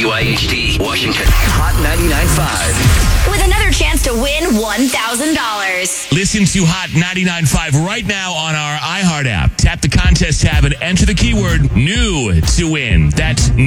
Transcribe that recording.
WIHD, Washington. Hot 99.5. With another chance to win $1,000. Listen to Hot 99.5 right now on our iHeart app. Tap the contest tab and enter the keyword new to win. That's